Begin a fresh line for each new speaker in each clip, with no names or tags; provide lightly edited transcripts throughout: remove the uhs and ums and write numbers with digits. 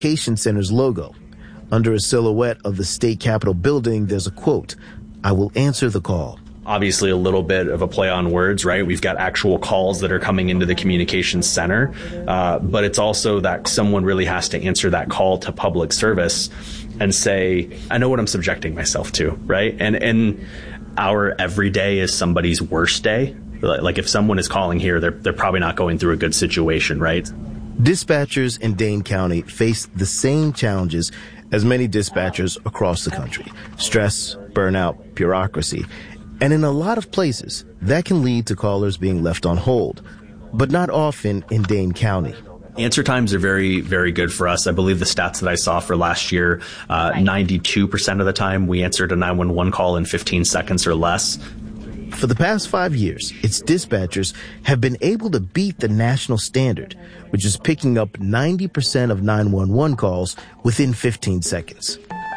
communication center's logo. Under a silhouette of the state capitol building, there's a quote, "I will answer the call."
Obviously a little bit of a play on words, right? We've got actual calls that are coming into the communications center, but it's also that someone really has to answer that call to public service and say, I know what I'm subjecting myself to, right? And our everyday is somebody's worst day. Like if someone is calling here, they're probably not going through a good situation, right?
Dispatchers in Dane County face the same challenges as many dispatchers across the country. Stress, burnout, bureaucracy. And in a lot of places, that can lead to callers being left on hold, but not often in Dane County.
Answer times are very, very good for us. I believe the stats that I saw for last year, 92% of the time we answered a 911 call in 15 seconds or less.
For the past 5 years, its dispatchers have been able to beat the national standard, which is picking up 90% of 911 calls within 15 seconds.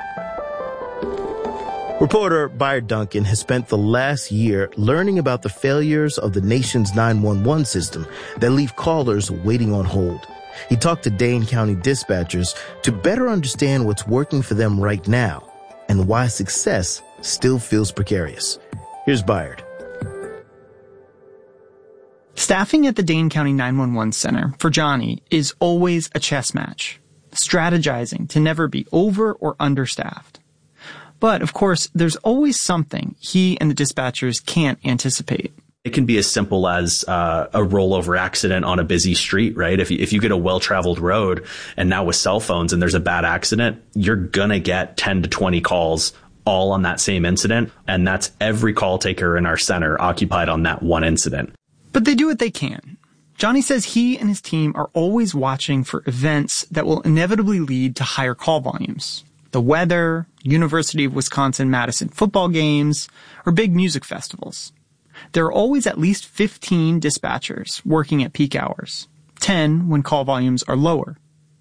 Reporter Byard Duncan has spent the last year learning about the failures of the nation's 911 system that leave callers waiting on hold. He talked to Dane County dispatchers to better understand what's working for them right now and why success still feels precarious. Here's Byard.
Staffing at the Dane County 911 Center for Johnny is always a chess match, strategizing to never be over or understaffed. But, of course, there's always something he and the dispatchers can't anticipate.
It can be as simple as a rollover accident on a busy street, right? If you get a well-traveled road and now with cell phones and there's a bad accident, you're going to get 10 to 20 calls all on that same incident. And that's every call taker in our center occupied on that one incident.
But they do what they can. Johnny says he and his team are always watching for events that will inevitably lead to higher call volumes. The weather, University of Wisconsin-Madison football games, or big music festivals. There are always at least 15 dispatchers working at peak hours, 10 when call volumes are lower.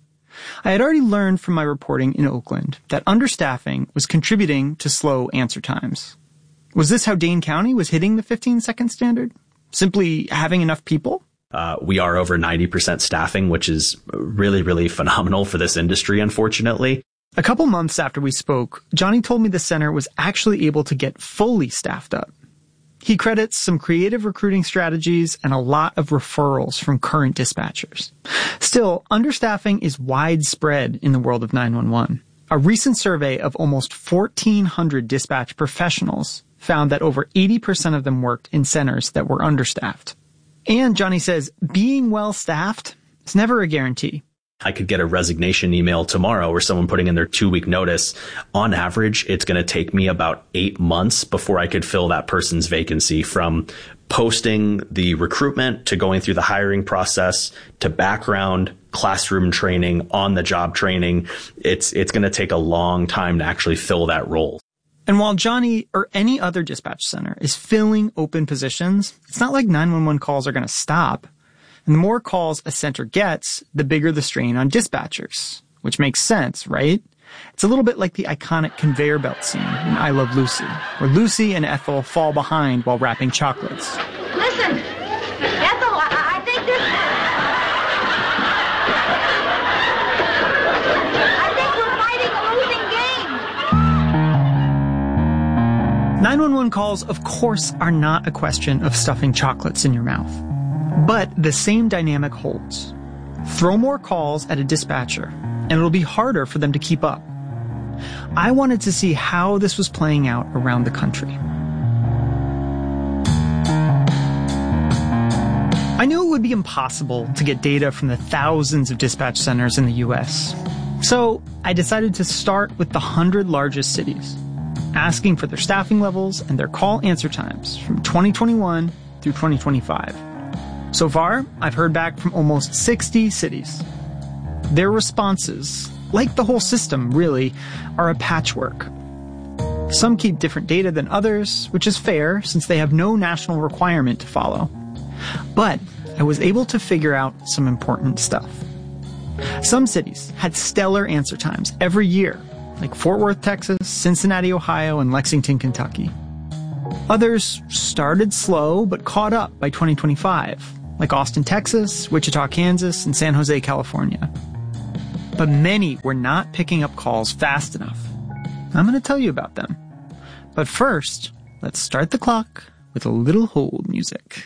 I had already learned from my reporting in Oakland that understaffing was contributing to slow answer times. Was this how Dane County was hitting the 15-second standard? Simply having enough people?
We are over 90% staffing, which is really, really phenomenal for this industry, unfortunately.
A couple months after we spoke, Johnny told me the center was actually able to get fully staffed up. He credits some creative recruiting strategies and a lot of referrals from current dispatchers. Still, understaffing is widespread in the world of 911. A recent survey of almost 1,400 dispatch professionals found that over 80% of them worked in centers that were understaffed. And Johnny says being well-staffed is never a guarantee.
I could get a resignation email tomorrow or someone putting in their 2-week notice. On average, it's going to take me about 8 months before I could fill that person's vacancy, from posting the recruitment to going through the hiring process to background, classroom training, on-the-job training. It's going to take a long time to actually fill that role.
And while Johnny or any other dispatch center is filling open positions, it's not like 911 calls are going to stop. And the more calls a center gets, the bigger the strain on dispatchers, which makes sense, right? It's a little bit like the iconic conveyor belt scene in I Love Lucy, where Lucy and Ethel fall behind while wrapping chocolates.
Listen, Ethel, I think this... I think we're fighting a losing game.
911 calls, of course, are not a question of stuffing chocolates in your mouth. But the same dynamic holds. Throw more calls at a dispatcher, and it'll be harder for them to keep up. I wanted to see how this was playing out around the country. I knew it would be impossible to get data from the thousands of dispatch centers in the U.S. So I decided to start with the 100 largest cities, asking for their staffing levels and their call answer times from 2021 through 2025. So far, I've heard back from almost 60 cities. Their responses, like the whole system really, are a patchwork. Some keep different data than others, which is fair since they have no national requirement to follow. But I was able to figure out some important stuff. Some cities had stellar answer times every year, like Fort Worth, Texas, Cincinnati, Ohio, and Lexington, Kentucky. Others started slow but caught up by 2025. Like Austin, Texas, Wichita, Kansas, and San Jose, California. but many were not picking up calls fast enough. I'm going to tell you about them. But first, let's start the clock with a little hold music.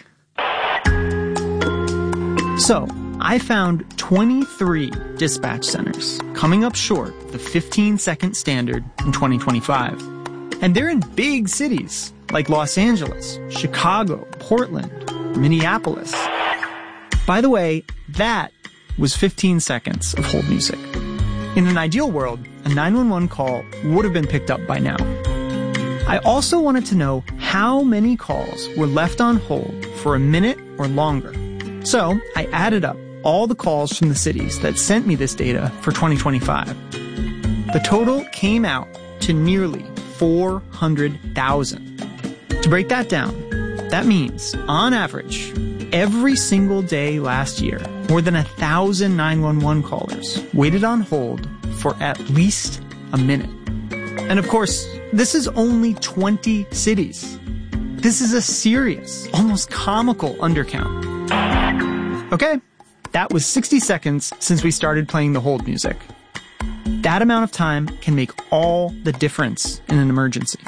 So, I found 23 dispatch centers coming up short of the 15-second standard in 2025. And they're in big cities like Los Angeles, Chicago, Portland, Minneapolis. By the way, that was 15 seconds of hold music. In an ideal world, a 911 call would have been picked up by now. I also wanted to know how many calls were left on hold for a minute or longer. So I added up all the calls from the cities that sent me this data for 2025. The total came out to nearly 400,000. To break that down, that means, on average, every single day last year, more than 1,000 911 callers waited on hold for at least a minute. And of course, this is only 20 cities. This is a serious, almost comical undercount. Okay, that was 60 seconds since we started playing the hold music. That amount of time can make all the difference in an emergency.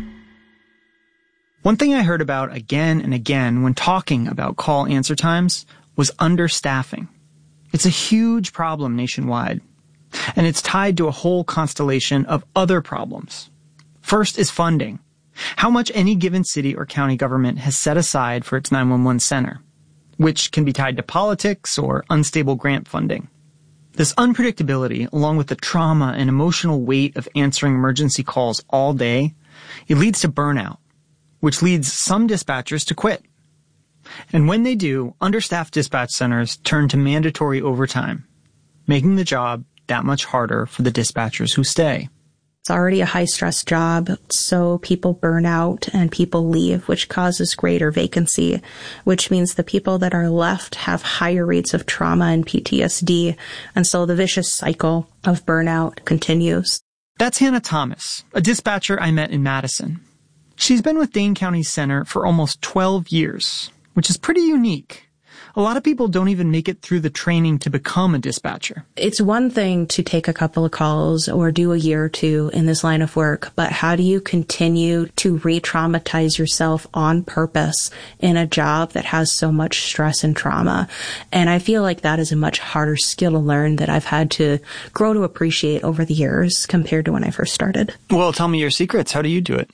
One thing I heard about again and again when talking about call answer times was understaffing. It's a huge problem nationwide, and it's tied to a whole constellation of other problems. First is funding. How much any given city or county government has set aside for its 911 center, which can be tied to politics or unstable grant funding. This unpredictability, along with the trauma and emotional weight of answering emergency calls all day, it leads to burnout, which leads some dispatchers to quit. And when they do, understaffed dispatch centers turn to mandatory overtime, making the job that much harder for the dispatchers who stay.
It's already a high-stress job, so people burn out and people leave, which causes greater vacancy, which means the people that are left have higher rates of trauma and PTSD, and so the vicious cycle of burnout continues.
That's Hannah Thomas, a dispatcher I met in Madison. She's been with Dane County Center for almost 12 years, which is pretty unique. A lot of people don't even make it through the training to become a dispatcher.
It's one thing to take a couple of calls or do a year or two in this line of work, but how do you continue to re-traumatize yourself on purpose in a job that has so much stress and trauma? And I feel like that is a much harder skill to learn that I've had to grow to appreciate over the years compared to when I first started.
Well, tell me your secrets. How do you do it?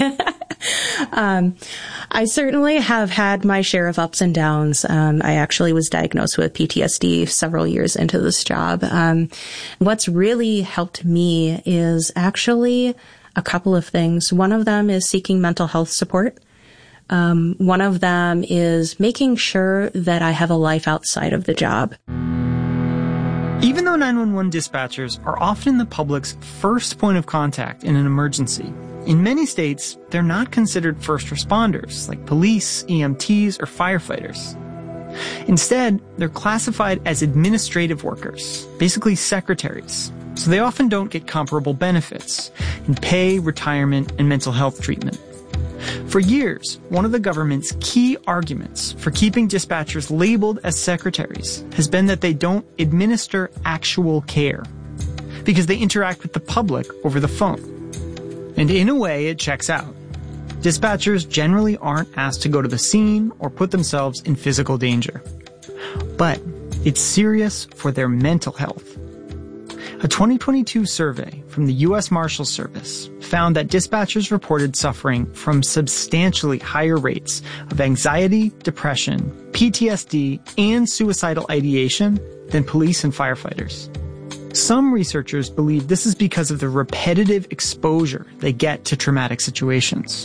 I certainly have had my share of ups and downs. I actually was diagnosed with PTSD several years into this job. What's really helped me is actually a couple of things. One of them is seeking mental health support. One of them is making sure that I have a life outside of the job.
Even though 911 dispatchers are often the public's first point of contact in an emergency, in many states, they're not considered first responders like police, EMTs, or firefighters. Instead, they're classified as administrative workers, basically secretaries, so they often don't get comparable benefits in pay, retirement, and mental health treatment. For years, one of the government's key arguments for keeping dispatchers labeled as secretaries has been that they don't administer actual care, because they interact with the public over the phone. And in a way, it checks out. Dispatchers generally aren't asked to go to the scene or put themselves in physical danger. But it's serious for their mental health. A 2022 survey from the U.S. Marshals Service found that dispatchers reported suffering from substantially higher rates of anxiety, depression, PTSD, and suicidal ideation than police and firefighters. Some researchers believe this is because of the repetitive exposure they get to traumatic situations.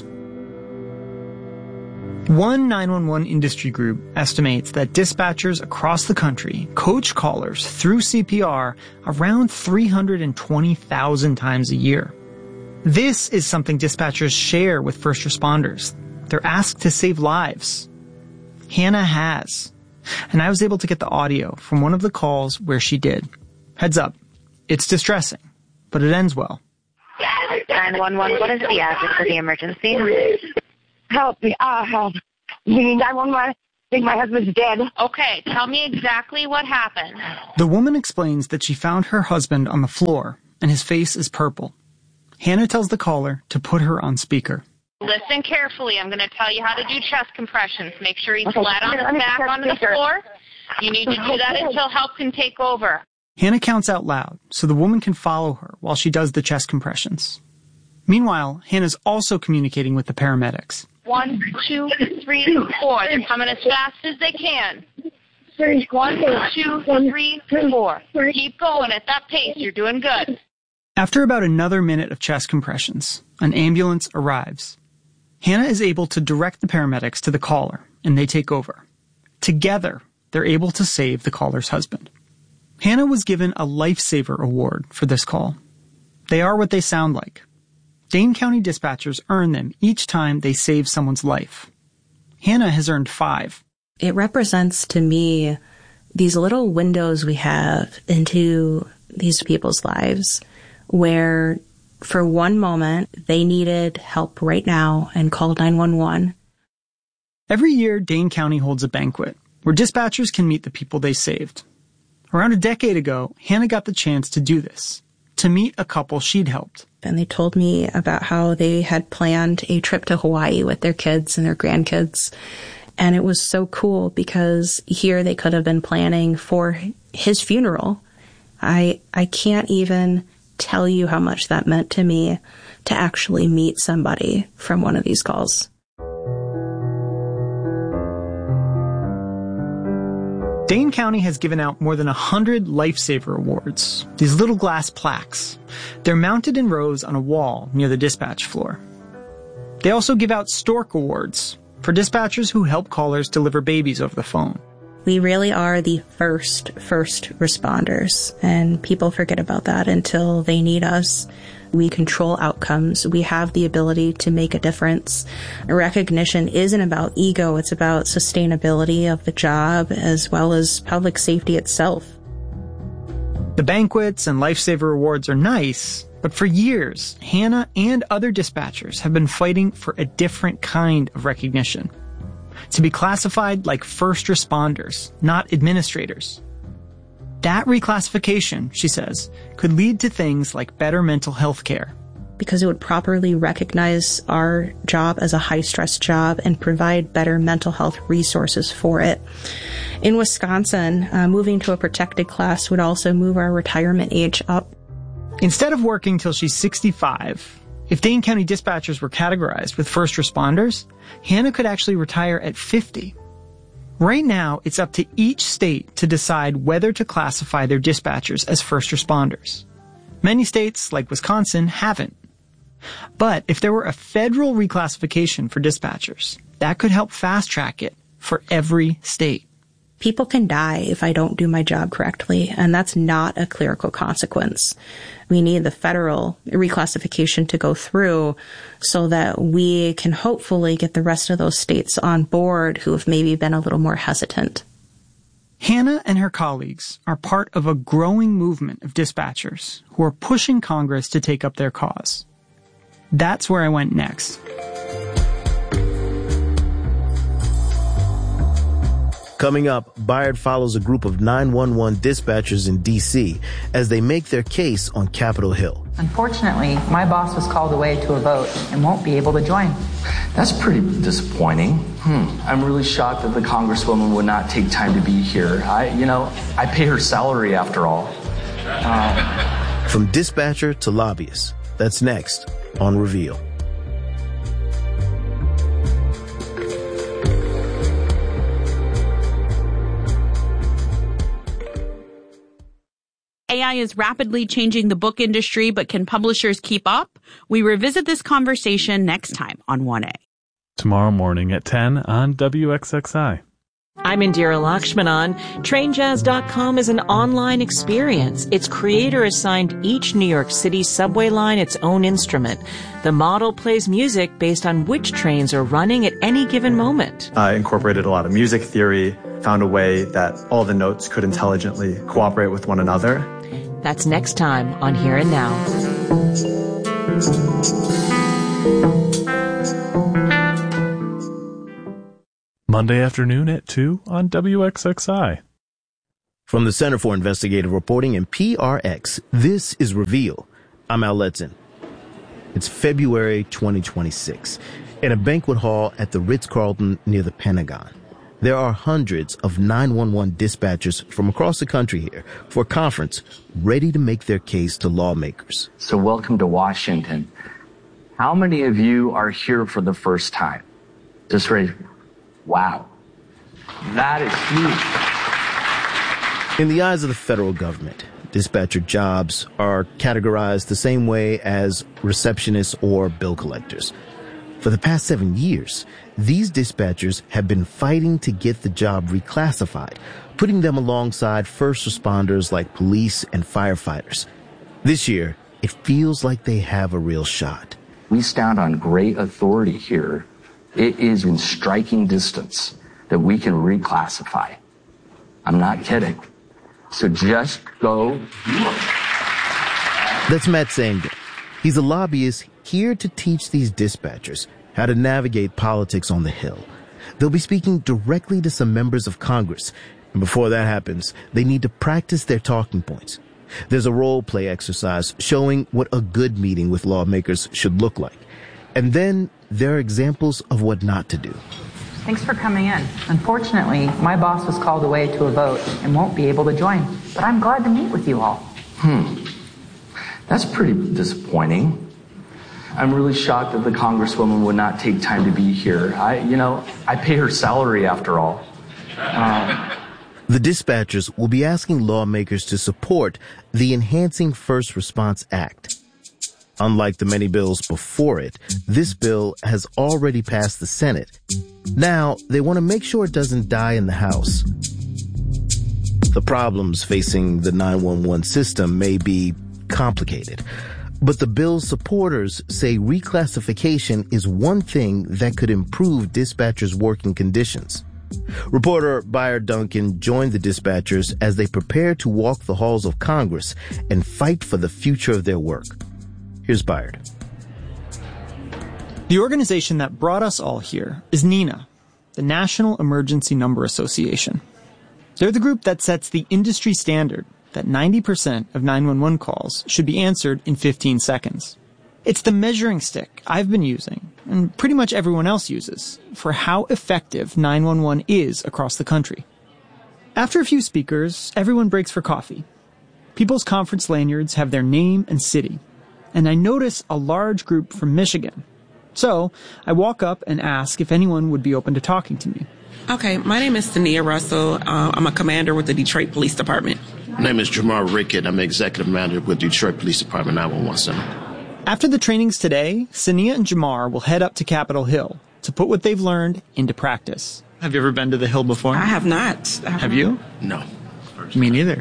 One 911 industry group estimates that dispatchers across the country coach callers through CPR around 320,000 times a year. This is something dispatchers share with first responders. They're asked to save lives. Hannah has. And I was able to get the audio from one of the calls where she did. Heads up, it's distressing, but it ends well.
911, what is the address for the emergency?
Help me, help. We need 911.
think my husband's dead.
Okay, tell me exactly what happened.
The woman explains that she found her husband on the floor, and his face is purple. Hannah tells the caller to put her on speaker.
Listen carefully. I'm going to tell you how to do chest compressions. Make sure he's flat on his back onto the floor. You need to do that until help can take over.
Hannah counts out loud so the woman can follow her while she does the chest compressions. Meanwhile, Hannah's also communicating with the paramedics.
1, 2, 3, 4. They're coming as fast as they can. 1, 2, 3, 4. Keep going at that pace. You're doing good.
After about another minute of chest compressions, an ambulance arrives. Hannah is able to direct the paramedics to the caller, and they take over. Together, they're able to save the caller's husband. Hannah was given a Lifesaver Award for this call. They are what they sound like. Dane County dispatchers earn them each time they save someone's life. Hannah has earned 5.
It represents to me these little windows we have into these people's lives where for one moment they needed help right now and called 911.
Every year, Dane County holds a banquet where dispatchers can meet the people they saved. Around a decade ago, Hannah got the chance to do this, to meet a couple she'd helped.
And they told me about how they had planned a trip to Hawaii with their kids and their grandkids. And it was so cool because here they could have been planning for his funeral. I can't even tell you how much that meant to me to actually meet somebody from one of these calls.
Dane County has given out more than 100 Lifesaver Awards, these little glass plaques. They're mounted in rows on a wall near the dispatch floor. They also give out Stork Awards for dispatchers who help callers deliver babies over the phone.
We really are the first responders, and people forget about that until they need us. We control outcomes. We have the ability to make a difference. Recognition isn't about ego. It's about sustainability of the job as well as public safety itself.
The banquets and Lifesaver Awards are nice, but for years, Hannah and other dispatchers have been fighting for a different kind of recognition. To be classified like first responders, not administrators. That reclassification, she says, could lead to things like better mental health care.
Because it would properly recognize our job as a high-stress job and provide better mental health resources for it. In Wisconsin, moving to a protected class would also move our retirement age up.
Instead of working till she's 65, if Dane County dispatchers were categorized with first responders, Hannah could actually retire at 50. Right now, it's up to each state to decide whether to classify their dispatchers as first responders. Many states, like Wisconsin, haven't. But if there were a federal reclassification for dispatchers, that could help fast-track it for every state.
People can die if I don't do my job correctly, and that's not a clerical consequence. We need the federal reclassification to go through so that we can hopefully get the rest of those states on board who have maybe been a little more hesitant.
Hannah and her colleagues are part of a growing movement of dispatchers who are pushing Congress to take up their cause. That's where I went next.
Coming up, Bayard follows a group of 911 dispatchers in D.C. as they make their case on Capitol Hill.
Unfortunately, my boss was called away to a vote and won't be able to join.
That's pretty disappointing. I'm really shocked that the Congresswoman would not take time to be here. I pay her salary after all.
From dispatcher to lobbyist. That's next on Reveal.
AI is rapidly changing the book industry, but can publishers keep up? We revisit this conversation next time on 1A.
Tomorrow morning at 10 on WXXI.
I'm Indira Lakshmanan. TrainJazz.com is an online experience. Its creator assigned each New York City subway line its own instrument. The model plays music based on which trains are running at any given moment.
I incorporated a lot of music theory, found a way that all the notes could intelligently cooperate with one another.
That's next time on Here and Now.
Monday afternoon at 2 on WXXI.
From the Center for Investigative Reporting and PRX, this is Reveal. I'm Al Letson. It's February 2026. In a banquet hall at the Ritz-Carlton near the Pentagon, there are hundreds of 911 dispatchers from across the country here for a conference ready to make their case to lawmakers.
So welcome to Washington. How many of you are here for the first time? Just raise. Wow. That is huge.
In the eyes of the federal government, dispatcher jobs are categorized the same way as receptionists or bill collectors. For the past 7 years, these dispatchers have been fighting to get the job reclassified, putting them alongside first responders like police and firefighters. This year, it feels like they have a real shot.
We stand on great authority here. It is in striking distance that we can reclassify. I'm not kidding. So just go look.
That's Matt Sangin. He's a lobbyist here to teach these dispatchers how to navigate politics on the Hill. They'll be speaking directly to some members of Congress. And before that happens, they need to practice their talking points. There's a role play exercise showing what a good meeting with lawmakers should look like. And then there are examples of what not to do.
Thanks for coming in. Unfortunately, my boss was called away to a vote and won't be able to join. But I'm glad to meet with you all.
That's pretty disappointing. I'm really shocked that the Congresswoman would not take time to be here. I pay her salary after all.
The dispatchers will be asking lawmakers to support the Enhancing First Response Act. Unlike the many bills before it, this bill has already passed the Senate. Now, they want to make sure it doesn't die in the House. The problems facing the 911 system may be complicated, but the bill's supporters say reclassification is one thing that could improve dispatchers' working conditions. Reporter Byard Duncan joined the dispatchers as they prepare to walk the halls of Congress and fight for the future of their work. Here's Byard.
The organization that brought us all here is NENA, the National Emergency Number Association. They're the group that sets the industry standard that 90% of 911 calls should be answered in 15 seconds. It's the measuring stick I've been using, and pretty much everyone else uses, for how effective 911 is across the country. After a few speakers, everyone breaks for coffee. People's conference lanyards have their name and city, and I notice a large group from Michigan. So I walk up and ask if anyone would be open to talking to me.
Okay, my name is Tania Russell. I'm a commander with the Detroit Police Department.
My name is Jamar Rickett. I'm executive manager with Detroit Police Department 911 Center.
After the trainings today, Sania and Jamar will head up to Capitol Hill to put what they've learned into practice. Have you ever been to the Hill before?
I have not.
Have you?
No.
Me neither.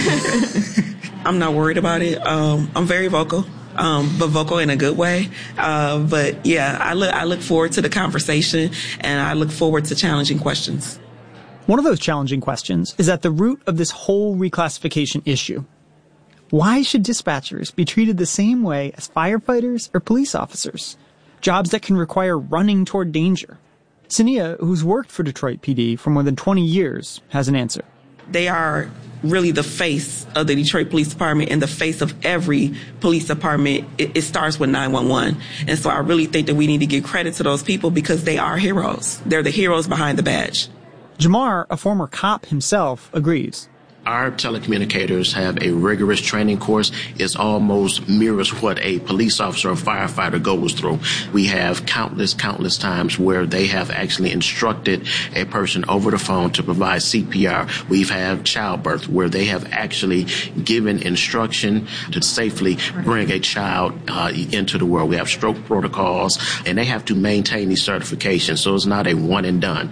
I'm not worried about it. I'm very vocal, but vocal in a good way. But yeah, I look forward to the conversation, and I look forward to challenging questions.
One of those challenging questions is at the root of this whole reclassification issue. Why should dispatchers be treated the same way as firefighters or police officers? Jobs that can require running toward danger. Sania, who's worked for Detroit PD for more than 20 years, has an answer.
They are really the face of the Detroit Police Department and the face of every police department. It starts with 911. And so I really think that we need to give credit to those people because they are heroes. They're the heroes behind the badge.
Jamar, a former cop himself, agrees.
Our telecommunicators have a rigorous training course. It almost mirrors what a police officer or firefighter goes through. We have countless times where they have actually instructed a person over the phone to provide CPR. We've had childbirth where they have actually given instruction to safely bring a child into the world. We have stroke protocols, and they have to maintain these certifications, so it's not a one and done.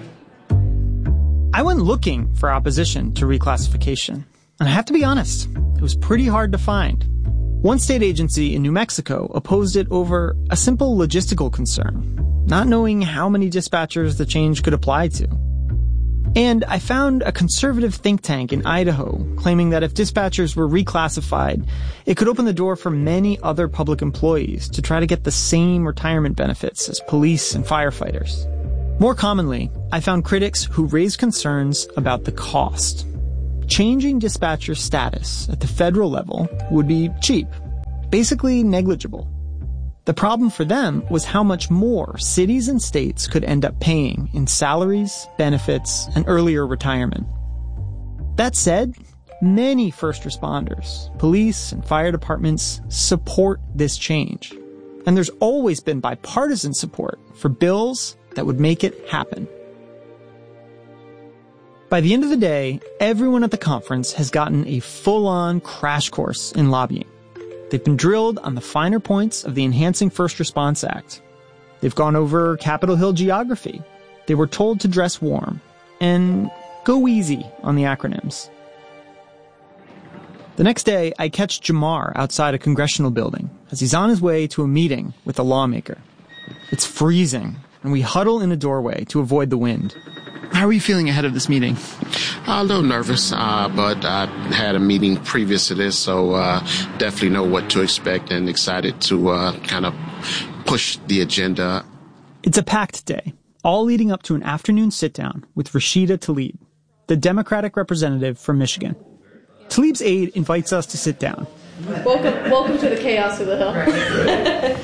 I went looking for opposition to reclassification, and I have to be honest, it was pretty hard to find. One state agency in New Mexico opposed it over a simple logistical concern, not knowing how many dispatchers the change could apply to. And I found a conservative think tank in Idaho claiming that if dispatchers were reclassified, it could open the door for many other public employees to try to get the same retirement benefits as police and firefighters. More commonly, I found critics who raised concerns about the cost. Changing dispatcher status at the federal level would be cheap, basically negligible. The problem for them was how much more cities and states could end up paying in salaries, benefits, and earlier retirement. That said, many first responders, police, and fire departments support this change. And there's always been bipartisan support for bills that would make it happen. By the end of the day, everyone at the conference has gotten a full-on crash course in lobbying. They've been drilled on the finer points of the Enhancing First Response Act. They've gone over Capitol Hill geography. They were told to dress warm and go easy on the acronyms. The next day, I catch Jamar outside a congressional building as he's on his way to a meeting with a lawmaker. It's freezing, and we huddle in a doorway to avoid the wind. How are you feeling ahead of this meeting?
A little nervous, but I had a meeting previous to this, so definitely know what to expect and excited to kind of push the agenda.
It's a packed day, all leading up to an afternoon sit-down with Rashida Tlaib, the Democratic representative from Michigan. Tlaib's aide invites us to sit down.
Welcome to the chaos of the Hill.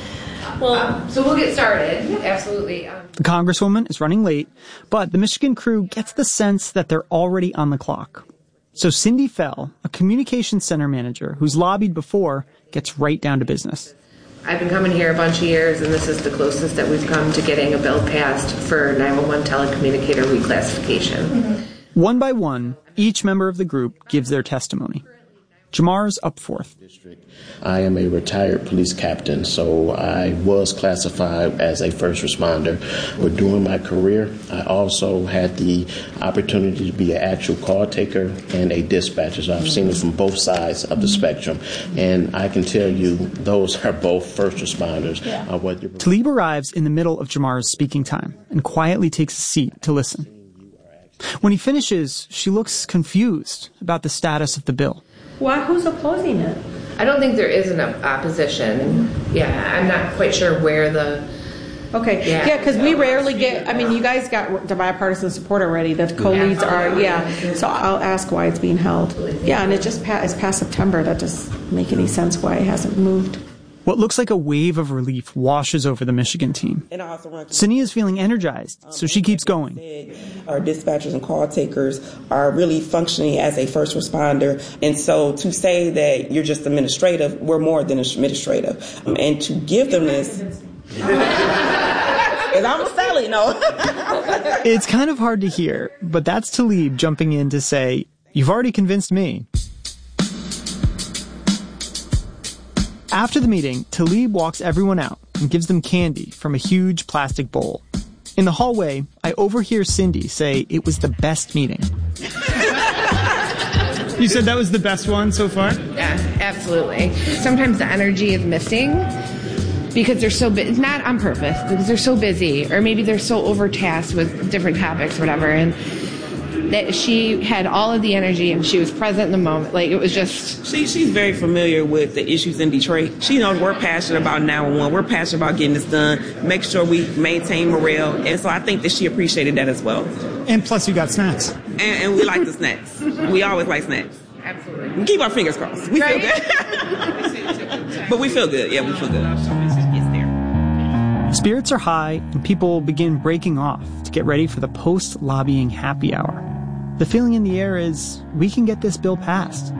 So we'll get started. Absolutely.
The Congresswoman is running late, but the Michigan crew gets the sense that they're already on the clock. So Cindy Fell, a communications center manager who's lobbied before, gets right down to business.
I've been coming here a bunch of years, and this is the closest that we've come to getting a bill passed for 911 telecommunicator reclassification. Mm-hmm.
One by one, each member of the group gives their testimony. Jamar's up fourth.
I am a retired police captain, so I was classified as a first responder. But during my career, I also had the opportunity to be an actual call taker and a dispatcher. So I've seen it from both sides of the spectrum. And I can tell you, those are both first responders.
Yeah. Tlaib arrives in the middle of Jamar's speaking time and quietly takes a seat to listen. When he finishes, she looks confused about the status of the bill.
Why? Who's opposing it? I don't think there is an opposition. Yeah, I'm not quite sure where the...
Okay, yeah, because we rarely get, I mean, you guys got the bipartisan support already, the co-leads are, yeah, so I'll ask why it's being held. Yeah, and it just it's past September. That doesn't make any sense why it hasn't moved.
What looks like a wave of relief washes over the Michigan team. Sania is feeling energized, so she keeps going.
Our dispatchers and call takers are really functioning as a first responder. And so to say that you're just administrative, we're more than administrative. And to give them this... Because I'm a Sally, no.
It's kind of hard to hear, but that's Tlaib jumping in to say, "You've already convinced me." After the meeting, Tlaib walks everyone out and gives them candy from a huge plastic bowl. In the hallway, I overhear Cindy say it was the best meeting. You said that was the best one so far?
Yeah, absolutely. Sometimes the energy is missing because they're so busy. It's not on purpose, because they're so busy, or maybe they're so overtasked with different topics or whatever, and that she had all of the energy and she was present in the moment. Like, it was just...
She's very familiar with the issues in Detroit. She knows we're passionate about 911. We're passionate about getting this done, make sure we maintain morale. And so I think that she appreciated that as well.
And plus you got snacks.
And we like the snacks. We always like snacks.
Absolutely.
We keep our fingers crossed. We feel good. But we feel good. Yeah, we feel good.
Spirits are high and people begin breaking off to get ready for the post-lobbying happy hour. The feeling in the air is, we can get this bill passed.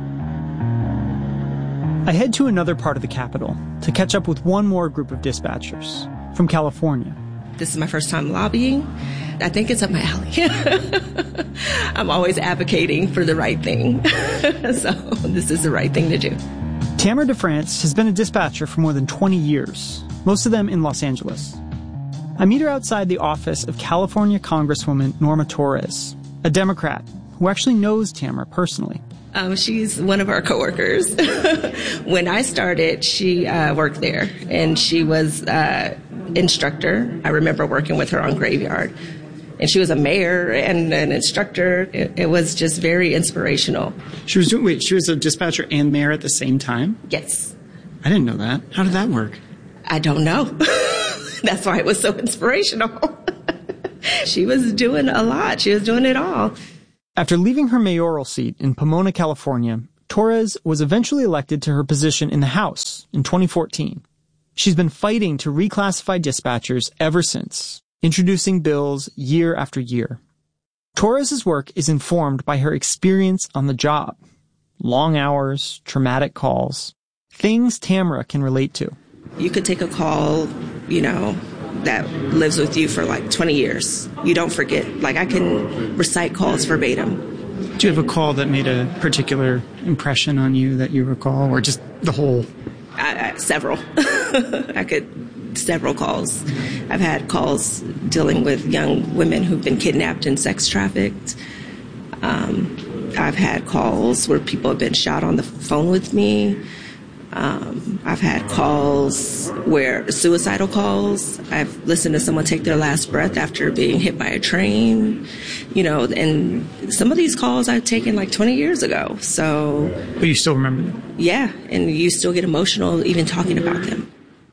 I head to another part of the Capitol to catch up with one more group of dispatchers from California.
This is my first time lobbying. I think it's up my alley. I'm always advocating for the right thing. So this is the right thing to do.
Tamara DeFrance has been a dispatcher for more than 20 years, most of them in Los Angeles. I meet her outside the office of California Congresswoman Norma Torres, a Democrat who actually knows Tamara personally.
She's one of our coworkers. When I started, she worked there, and she was instructor. I remember working with her on Graveyard. And she was a mayor and an instructor. It was just very inspirational.
She was a dispatcher and mayor at the same time?
Yes.
I didn't know that. How did that work?
I don't know. That's why it was so inspirational. She was doing a lot. She was doing it all.
After leaving her mayoral seat in Pomona, California, Torres was eventually elected to her position in the House in 2014. She's been fighting to reclassify dispatchers ever since, introducing bills year after year. Torres's work is informed by her experience on the job. Long hours, traumatic calls, things Tamara can relate to.
You could take a call, that lives with you for like 20 years. You don't forget. Like, I can recite calls verbatim.
Do you have a call that made a particular impression on you that you recall, or just the whole?
Several. Several calls. I've had calls dealing with young women who've been kidnapped and sex trafficked. I've had calls where people have been shot on the phone with me. I've had calls where suicidal calls. I've listened to someone take their last breath after being hit by a train, and some of these calls I've taken like 20 years ago. So.
But you still remember them?
Yeah. And you still get emotional even talking about them.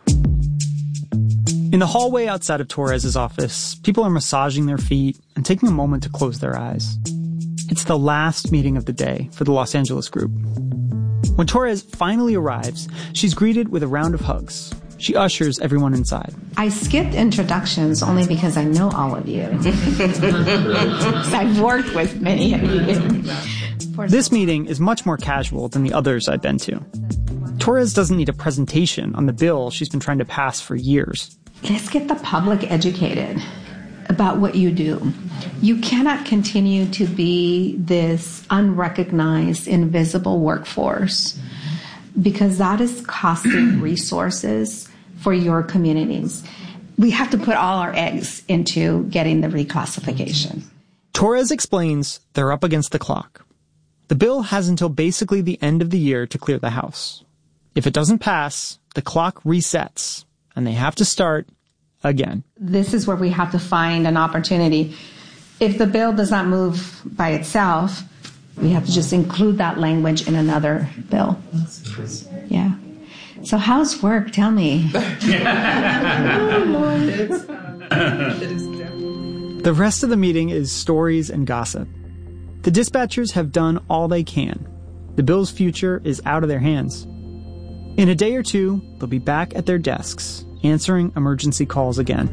In the hallway outside of Torres's office, people are massaging their feet and taking a moment to close their eyes. It's the last meeting of the day for the Los Angeles group. When Torres finally arrives, she's greeted with a round of hugs. She ushers everyone inside.
I skipped introductions only because I know all of you. I've worked with many of you.
This meeting is much more casual than the others I've been to. Torres doesn't need a presentation on the bill she's been trying to pass for years.
Let's get the public educated about what you do. You cannot continue to be this unrecognized, invisible workforce, because that is costing resources for your communities. We have to put all our eggs into getting the reclassification.
Torres explains they're up against the clock. The bill has until basically the end of the year to clear the House. If it doesn't pass, the clock resets, and they have to start again.
This is where we have to find an opportunity. If the bill does not move by itself, we have to just include that language in another bill. Yeah. So how's work? Tell me.
The rest of the meeting is stories and gossip. The dispatchers have done all they can. The bill's future is out of their hands. In a day or two, they'll be back at their desks, answering emergency calls again.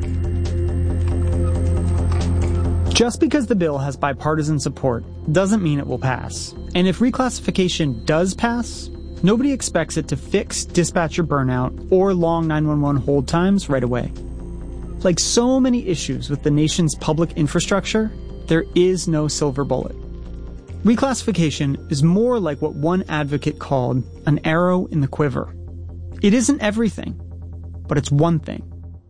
Just because the bill has bipartisan support doesn't mean it will pass. And if reclassification does pass, nobody expects it to fix dispatcher burnout or long 911 hold times right away. Like so many issues with the nation's public infrastructure, there is no silver bullet. Reclassification is more like what one advocate called an arrow in the quiver. It isn't everything, but it's one thing.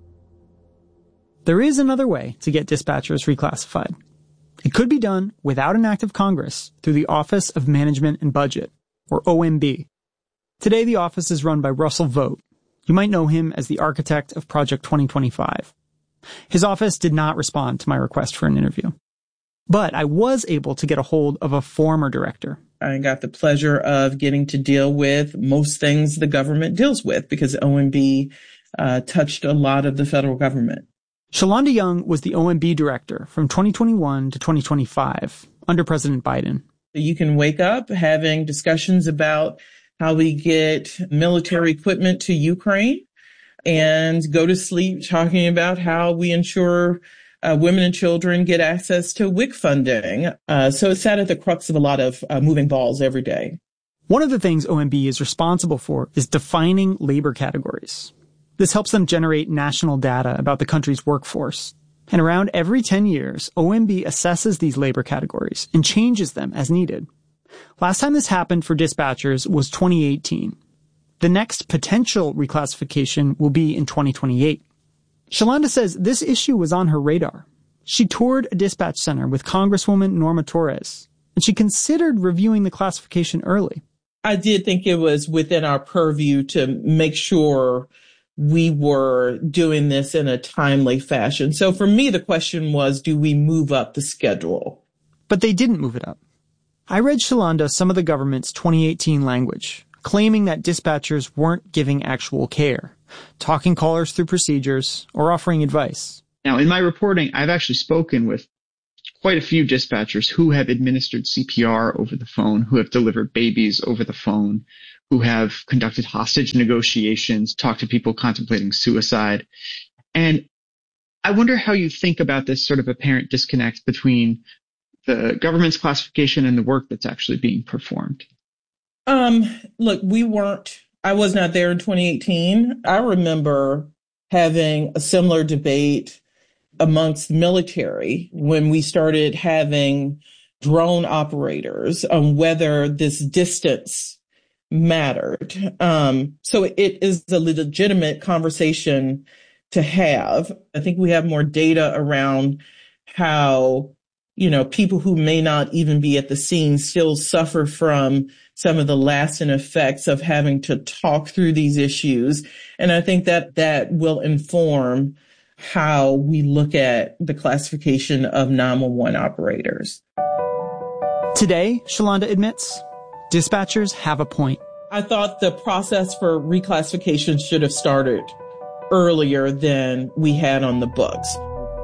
There is another way to get dispatchers reclassified. It could be done without an act of Congress through the Office of Management and Budget, or OMB. Today, the office is run by Russell Vogt. You might know him as the architect of Project 2025. His office did not respond to my request for an interview. But I was able to get a hold of a former director.
I got the pleasure of getting to deal with most things the government deals with, because OMB touched a lot of the federal government.
Shalonda Young was the OMB director from 2021 to 2025 under President Biden.
You can wake up having discussions about how we get military equipment to Ukraine and go to sleep talking about how we ensure women and children get access to WIC funding. So it's sat at the crux of a lot of moving balls every day.
One of the things OMB is responsible for is defining labor categories. This helps them generate national data about the country's workforce. And around every 10 years, OMB assesses these labor categories and changes them as needed. Last time this happened for dispatchers was 2018. The next potential reclassification will be in 2028. Shalonda says this issue was on her radar. She toured a dispatch center with Congresswoman Norma Torres, and she considered reviewing the classification early.
I did think it was within our purview to make sure we were doing this in a timely fashion. So for me, the question was, do we move up the schedule?
But they didn't move it up. I read Shalonda some of the government's 2018 language, claiming that dispatchers weren't giving actual care, talking callers through procedures, or offering advice.
Now, in my reporting, I've actually spoken with quite a few dispatchers who have administered CPR over the phone, who have delivered babies over the phone, who have conducted hostage negotiations, talked to people contemplating suicide. And I wonder how you think about this sort of apparent disconnect between the government's classification and the work that's actually being performed.
Look, I was not there in 2018. I remember having a similar debate amongst the military when we started having drone operators on whether this distance mattered. So it is a legitimate conversation to have. I think we have more data around how, people who may not even be at the scene still suffer from some of the lasting effects of having to talk through these issues. And I think that will inform how we look at the classification of 911 operators.
Today, Shalonda admits, dispatchers have a point.
I thought the process for reclassification should have started earlier than we had on the books.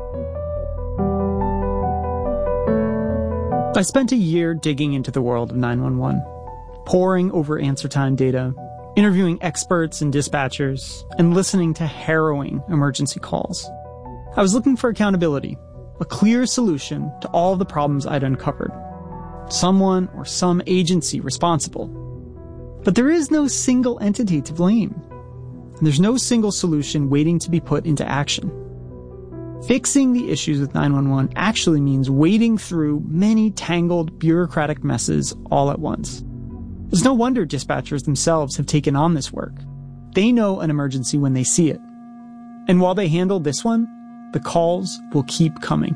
I spent a year digging into the world of 911, poring over answer time data, interviewing experts and dispatchers, and listening to harrowing emergency calls. I was looking for accountability, a clear solution to all the problems I'd uncovered. Someone or some agency responsible. But there is no single entity to blame. And there's no single solution waiting to be put into action. Fixing the issues with 911 actually means wading through many tangled bureaucratic messes all at once. It's no wonder dispatchers themselves have taken on this work. They know an emergency when they see it. And while they handle this one, the calls will keep coming.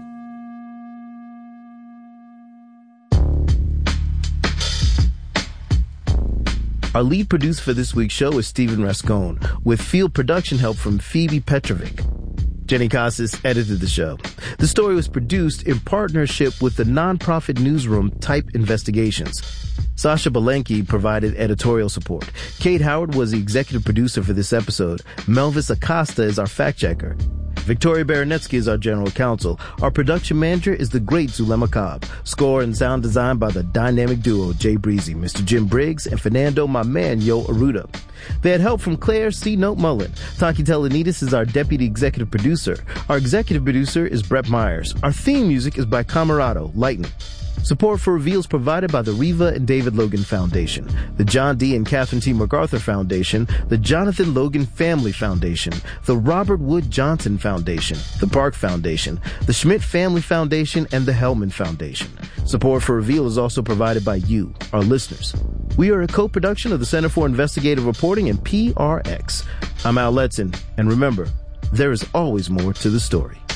Our lead producer for this week's show is Stephen Rascone, with field production help from Phoebe Petrovic. Jenny Casas edited the show. The story was produced in partnership with the nonprofit newsroom Type Investigations. Sasha Balenki provided editorial support. Kate Howard was the executive producer for this episode. Melvis Acosta is our fact checker. Victoria Baranetsky is our general counsel. Our production manager is the great Zulema Cobb. Score and sound design by the dynamic duo Jay Breezy, Mr. Jim Briggs, and Fernando my man Yo Aruda. They had help from Claire C. Note Mullen. Taki Telenides is our deputy executive producer. Our executive producer is Brett Myers. Our theme music is by Camarado, Lightning. Support for Reveal is provided by the Reva and David Logan Foundation, the John D. and Catherine T. MacArthur Foundation, the Jonathan Logan Family Foundation, the Robert Wood Johnson Foundation, the Park Foundation, the Schmidt Family Foundation, and the Hellman Foundation. Support for Reveal is also provided by you, our listeners. We are a co-production of the Center for Investigative Reporting and PRX. I'm Al Letson, and remember, there is always more to the story.